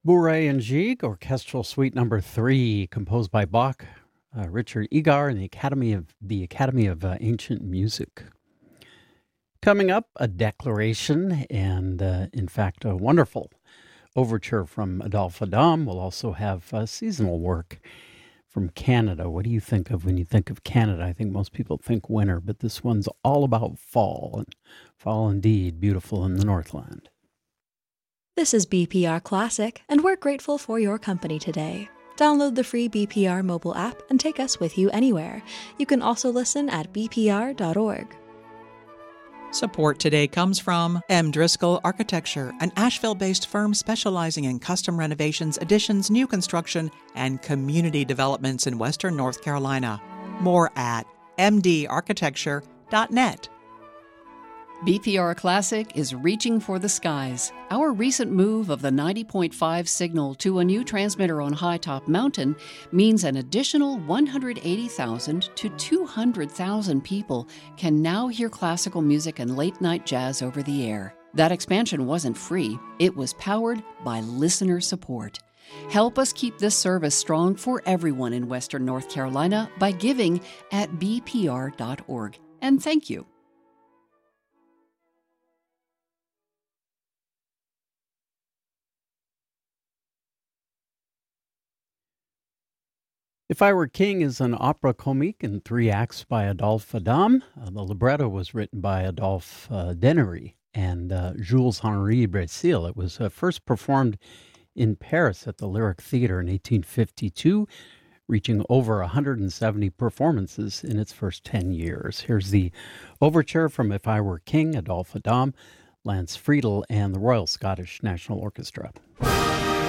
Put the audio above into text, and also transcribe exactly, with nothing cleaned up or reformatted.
Bourrée and Gigue, Orchestral Suite Number Three, composed by Bach, uh, Richard Egar, and the Academy of the Academy of uh, Ancient Music. Coming up, a declaration, and uh, in fact, a wonderful overture from Adolphe Adam. We'll also have uh, seasonal work from Canada. What do you think of when you think of Canada? I think most people think winter, but this one's all about fall, and fall indeed, beautiful in the Northland. This is B P R Classic, and we're grateful for your company today. Download the free B P R mobile app and take us with you anywhere. You can also listen at b p r dot org. Support today comes from M. Driscoll Architecture, an Asheville-based firm specializing in custom renovations, additions, new construction, and community developments in Western North Carolina. More at m d architecture dot net. B P R Classic is reaching for the skies. Our recent move of the ninety point five signal to a new transmitter on High Top Mountain means an additional one hundred eighty thousand to two hundred thousand people can now hear classical music and late-night jazz over the air. That expansion wasn't free. It was powered by listener support. Help us keep this service strong for everyone in Western North Carolina by giving at b p r dot org. And thank you. If I Were King is an opera comique in three acts by Adolphe Adam. Uh, the libretto was written by Adolphe uh, Dennery and uh, Jules-Henri Brésil. It was uh, first performed in Paris at the Lyric Theatre in eighteen fifty-two, reaching over one hundred seventy performances in its first ten years. Here's the overture from If I Were King, Adolphe Adam, Lance Friedel, and the Royal Scottish National Orchestra.